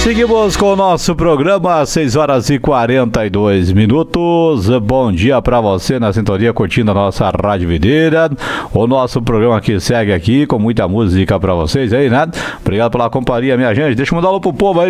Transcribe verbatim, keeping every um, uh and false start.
Seguimos com o nosso programa, seis horas e quarenta e dois minutos. Bom dia para você na sintonia, curtindo a nossa Rádio Videira. O nosso programa aqui segue aqui com muita música para vocês aí, né? Obrigado pela companhia, minha gente. Deixa eu mandar um alô pro povo aí.